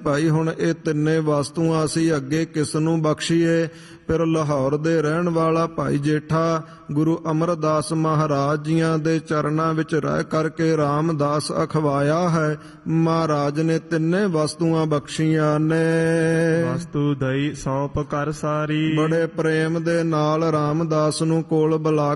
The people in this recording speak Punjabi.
ਭਾਈ ਹੁਣ ਇਹ ਤਿੰਨੇ ਵਸਤੂਆਂ ਅਸੀਂ ਅੱਗੇ ਕਿਸ ਨੂੰ ਬਖਸ਼ੀਏ। ਫਿਰ ਲਾਹੌਰ ਦੇ ਰਹਿਣ ਵਾਲਾ ਭਾਈ ਜੇਠਾ ਗੁਰੂ ਅਮਰਦਾਸ ਮਹਾਰਾਜ ਜੀਆਂ ਦੇ ਚਰਨਾਂ ਵਿੱਚ ਰਹਿ ਕਰਕੇ ਰਾਮਦਾਸ ਅਖਵਾਇਆ ਹੈ। ਮਹਾਰਾਜ ਨੇ ਤਿੰਨੇ ਵਸਤੂਆਂ ਬਖਸ਼ੀਆਂ ਨੇ। ਵਸਤੂ ਦਈ ਸੌਂਪ ਕਰ ਸਾਰੀ, ਬੜੇ ਪ੍ਰੇਮ ਦੇ ਨਾਲ ਰਾਮਦਾਸ ਨੂੰ ਕੋਲ ਬੁਲਾ